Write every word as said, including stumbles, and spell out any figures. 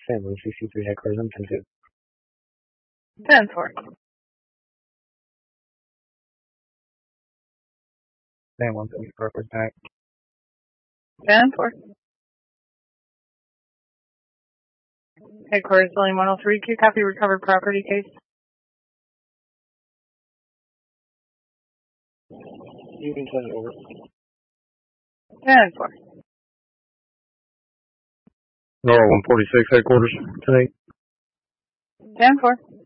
San Luis sixty-three headquarters, I'm ten two. ten four. San one seventy-four, back. ten four. Headquarters building one oh three, Q copy recovered property case. You can send it over. ten four. Nora one forty-six headquarters tonight. ten four.